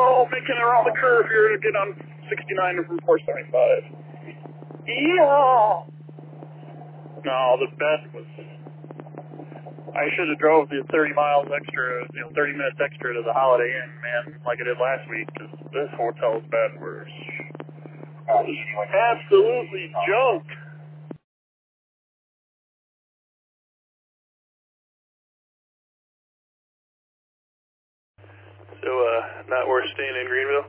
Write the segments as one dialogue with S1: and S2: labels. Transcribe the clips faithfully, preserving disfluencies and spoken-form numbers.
S1: oh, making it around the curve here to get on sixty-nine from four seventy-five. Yeah. No, the best was, I should have drove the thirty miles extra, you know, thirty minutes extra to the Holiday Inn, man, like I did last week, because this hotel's bed was absolutely junk.
S2: So, uh, not worth staying in Greenville?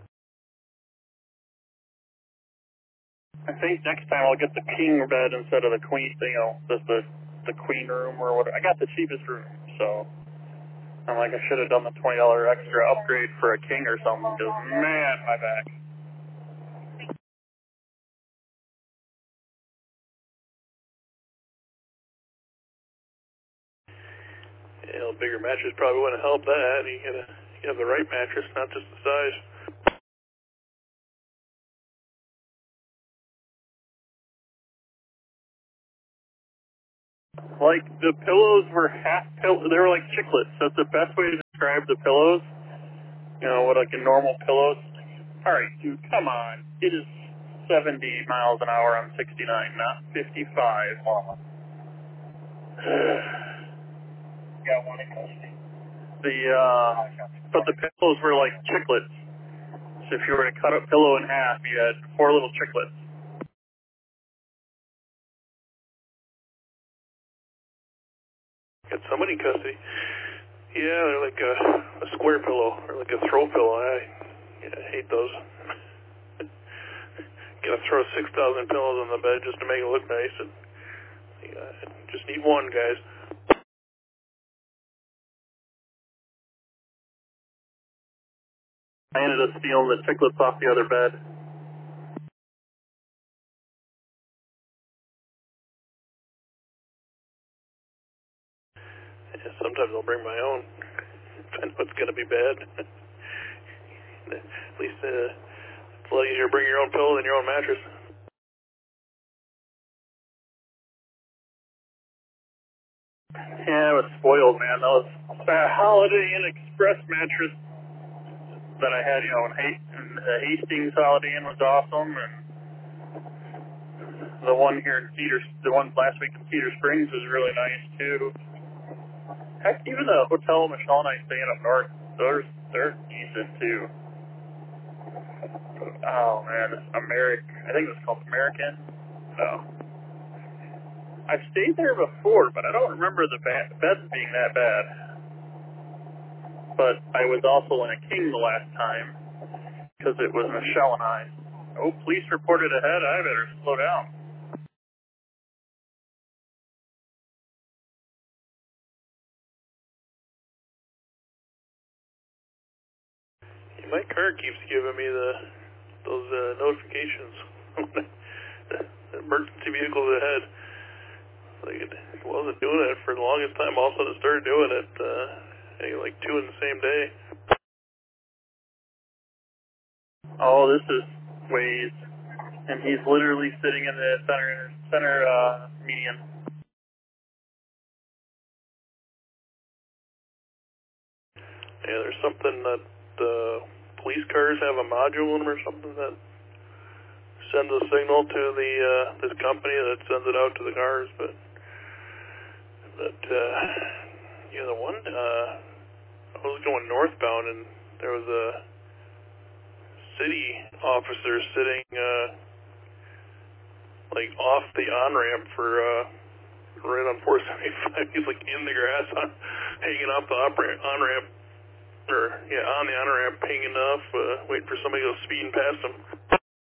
S1: I think next time I'll get the king bed instead of the queen, you know, just the, the queen room or whatever. I got the cheapest room, so I'm like, I should have done the twenty dollars extra upgrade for a king or something, because, man, my back.
S2: You know, a bigger mattress probably wouldn't help that. You gotta, you have the right mattress, not just the size.
S1: Like, the pillows were half pill, they were like chiclets. That's the best way to describe the pillows. You know, what like a normal pillows. Alright, dude, come on. It is seventy miles an hour on sixty-nine, not fifty-five. Got one in custody. The, uh, but the pillows were like chiclets. So if you were to cut a pillow in half, you had four little chiclets.
S2: Got somebody in custody. Yeah, they're like a, a square pillow, or like a throw pillow. I, yeah, I hate those. Gotta throw six thousand pillows on the bed just to make it look nice. And, yeah, just need one, guys.
S1: I ended up stealing the chiclets off the other bed.
S2: Yeah, sometimes I'll bring my own. I know it's gonna be bad. At least uh, it's a lot easier to bring your own pillow than your own mattress.
S1: Yeah, I was spoiled, man. That was that Holiday Inn Express mattress that I had, you know, in the Hastings Holiday Inn was awesome, and the one here in Cedar, the one last week in Cedar Springs was really nice too. Heck, even the hotel Michelle and I staying up north, they're they're decent too. Oh man, this American, I think it was called American. No, I've stayed there before, but I don't remember the ba- beds being that bad. But I was also in a king the last time, because it was Michelle and I. Oh, police reported ahead, I better slow down.
S2: Yeah, my car keeps giving me the those uh, notifications. The emergency vehicles ahead. Like it wasn't doing it for the longest time. All of a sudden it started doing it. Uh, like two in the same day.
S1: Oh, this is Waze, and he's literally sitting in the center center uh, median.
S2: Yeah, there's something that uh, police cars have a module in them or something that sends a signal to the uh, this company that sends it out to the cars. But but uh, yeah, the one uh, I was going northbound and there was a city officer sitting uh, like off the on ramp for uh, right on four seventy-five. He's like in the grass, on, hanging off the on ramp, or yeah, on the on ramp, hanging off, uh, waiting for somebody to go speeding past him.